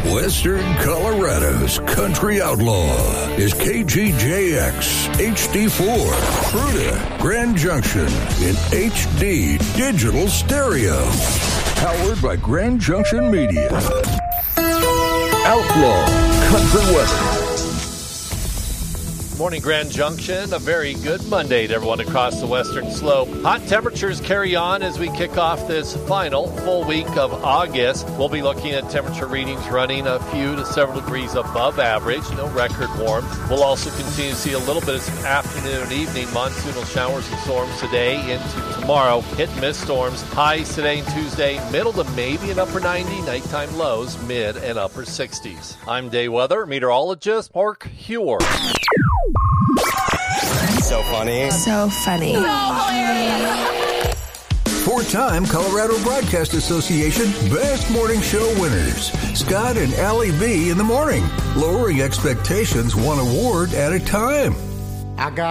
Western Colorado's country outlaw is KGJX HD4, Fruita, Grand Junction in HD digital stereo. Powered by Grand Junction Media. Outlaw Country Western. Morning, Grand Junction. A very good Monday to everyone across the Western Slope. Hot temperatures carry on as we kick off this final full week of August. We'll be looking at temperature readings running a few to several degrees above average. No record warm. We'll also continue to see a little bit of some afternoon and evening monsoonal showers and storms today into tomorrow. Hit and miss storms. Highs today and Tuesday, middle to maybe an upper 90. Nighttime lows, mid and upper 60s. I'm day weather meteorologist Mark Hewer. So funny. So funny. Four-time Colorado Broadcast Association Best Morning Show winners. Scott and Allie B in the morning. Lowering expectations one award at a time. I got